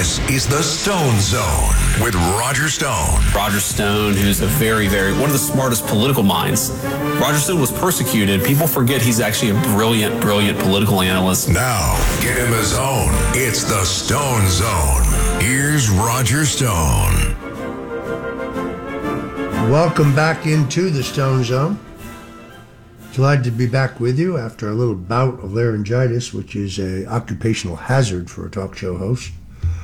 This is the Stone Zone with Roger Stone. Roger Stone, who's a very, one of the smartest political minds. Roger Stone was persecuted. People forget he's actually a brilliant political analyst. Now, get in the zone. It's the Stone Zone. Here's Roger Stone. Welcome back into the Stone Zone. Glad to be back with you after a little bout of laryngitis, which is an occupational hazard for a talk show host.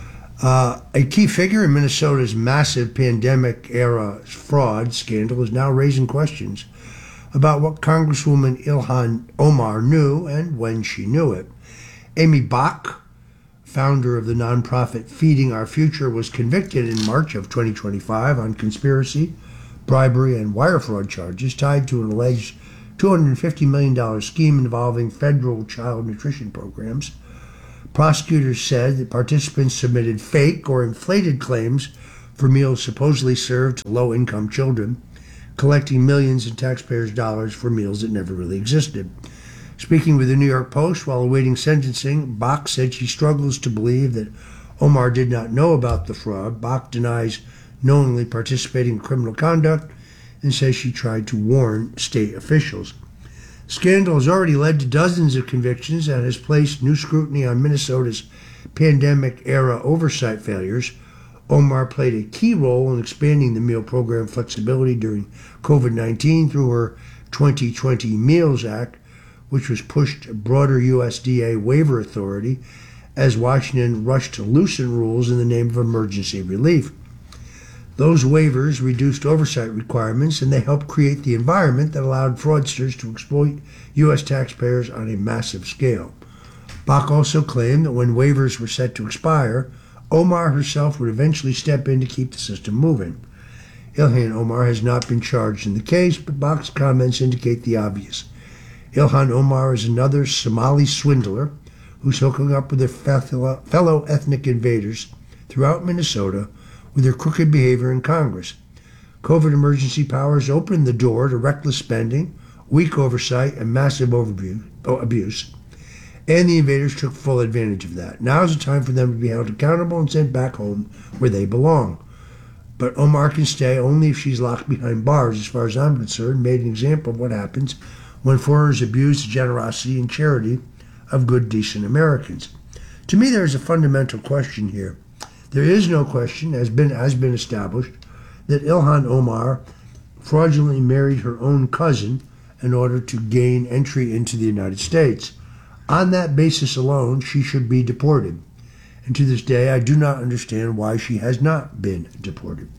A key figure in Minnesota's massive pandemic-era fraud scandal is now raising questions about what Congresswoman Ilhan Omar knew and when she knew it. Amy Bach, founder of the nonprofit Feeding Our Future, was convicted in March of 2025 on conspiracy, bribery, and wire fraud charges tied to an alleged $250 million scheme involving federal child nutrition programs. Prosecutors said that participants submitted fake or inflated claims for meals supposedly served to low-income children, collecting millions in taxpayers' dollars for meals that never really existed. Speaking with the New York Post while awaiting sentencing, Bach said she struggles to believe that Omar did not know about the fraud. Bach denies knowingly participating in criminal conduct and says she tried to warn state officials. Scandal has already led to dozens of convictions and has placed new scrutiny on Minnesota's pandemic-era oversight failures. Omar played a key role in expanding the meal program flexibility during COVID-19 through her 2020 Meals Act, which was pushed broader USDA waiver authority as Washington rushed to loosen rules in the name of emergency relief. Those waivers reduced oversight requirements, and they helped create the environment that allowed fraudsters to exploit U.S. taxpayers on a massive scale. Bach also claimed that when waivers were set to expire, Omar herself would eventually step in to keep the system moving. Ilhan Omar has not been charged in the case, but Bach's comments indicate the obvious. Ilhan Omar is another Somali swindler who's hooking up with their fellow ethnic invaders throughout Minnesota with their crooked behavior in Congress. COVID emergency powers opened the door to reckless spending, weak oversight, and massive abuse, and the invaders took full advantage of that. Now is the time for them to be held accountable and sent back home where they belong. But Omar can stay only if she's locked behind bars, as far as I'm concerned, made an example of what happens when foreigners abuse the generosity and charity of good, decent Americans. To me, there is a fundamental question here. There is no question, has been established, that Ilhan Omar fraudulently married her own cousin in order to gain entry into the United States. On that basis alone, she should be deported. And to this day, I do not understand why she has not been deported.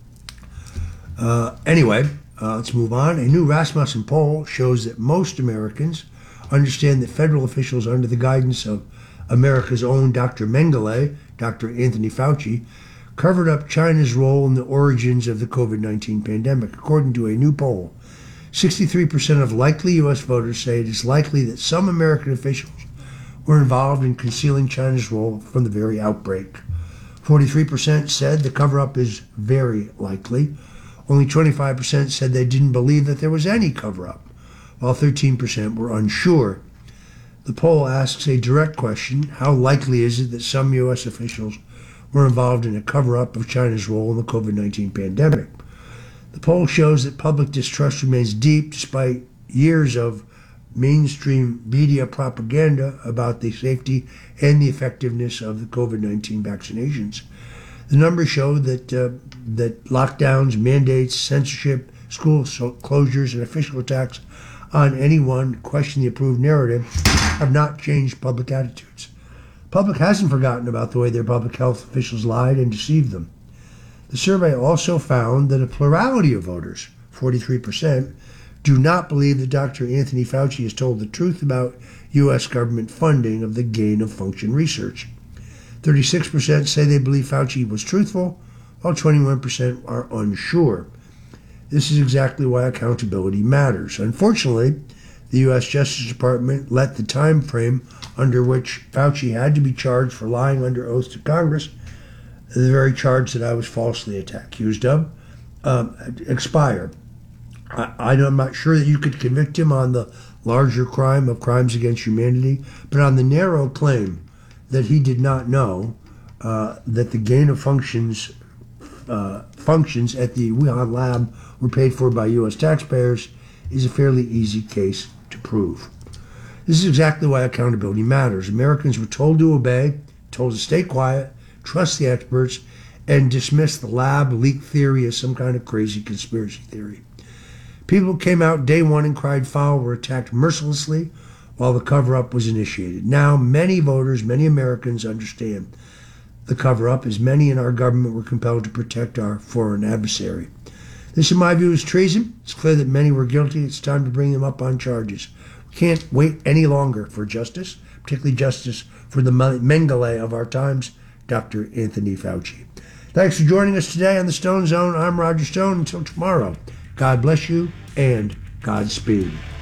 Anyway, let's move on. A new Rasmussen poll shows that most Americans understand that federal officials under the guidance of America's own Dr. Mengele, Dr. Anthony Fauci, covered up China's role in the origins of the COVID-19 pandemic. According to a new poll, 63% of likely U.S. voters say it is likely that some American officials were involved in concealing China's role from the very outbreak. 43% said the cover-up is very likely. Only 25% said they didn't believe that there was any cover-up, while 13% were unsure. The poll asks a direct question: how likely is it that some U.S. officials were involved in a cover-up of China's role in the COVID-19 pandemic? The poll shows that public distrust remains deep despite years of mainstream media propaganda about the safety and the effectiveness of the COVID-19 vaccinations. The numbers show that lockdowns, mandates, censorship, school closures, and official attacks on anyone questioning the approved narrative have not changed public attitudes. Public hasn't forgotten about the way their public health officials lied and deceived them. The survey also found that a plurality of voters, 43%, do not believe that Dr. Anthony Fauci has told the truth about U.S. government funding of the gain-of-function research. 36% say they believe Fauci was truthful, while 21% are unsure. This is exactly why accountability matters. Unfortunately, the U.S. Justice Department let the time frame under which Fauci had to be charged for lying under oath to Congress, the very charge that I was falsely accused of, expire. I'm not sure that you could convict him on the larger crime of crimes against humanity, but on the narrow claim that he did not know, that the gain of functions at the Wuhan lab were paid for by U.S. taxpayers is a fairly easy case to prove. This is exactly why accountability matters. Americans were told to obey, told to stay quiet, trust the experts, and dismiss the lab leak theory as some kind of crazy conspiracy theory. People came out day one and cried foul were attacked mercilessly while the cover-up was initiated. Now, many voters, many Americans understand the cover-up, as many in our government were compelled to protect our foreign adversary. This, in my view, is treason. It's clear that many were guilty. It's time to bring them up on charges. We can't wait any longer for justice, particularly justice for the Mengele of our times, Dr. Anthony Fauci. Thanks for joining us today on the Stone Zone. I'm Roger Stone. Until tomorrow, God bless you and Godspeed.